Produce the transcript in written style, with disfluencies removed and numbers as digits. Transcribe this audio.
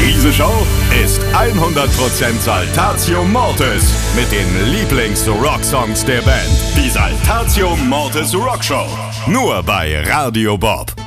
Diese Show ist 100% Saltatio Mortis mit den Lieblings-Rocksongs der Band. Die Saltatio Mortis Rockshow. Nur bei Radio Bob.